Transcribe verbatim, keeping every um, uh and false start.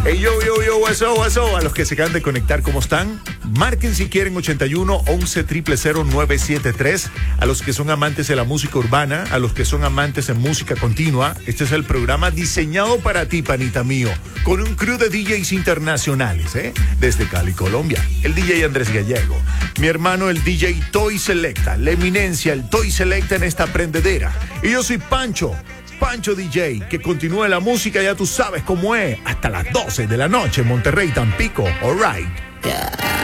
Hey, yo, yo, yo, what's up, what's up? A los que se acaban de conectar, ¿cómo están? Marquen si quieren ochenta y uno, once, cero cero cero, nueve siete tres. A los que son amantes de la música urbana, a los que son amantes de música continua, este es el programa diseñado para ti, panita mío, con un crew de D Js internacionales, ¿eh? Desde Cali, Colombia, el D J Andrés Gallego, mi hermano el D J Toy Selecta, la eminencia, el Toy Selecta en esta prendedera. Y yo soy Pancho. Pancho D J, que continúe la música, ya tú sabes cómo es, hasta las doce de la noche en Monterrey, Tampico, all right. Yeah.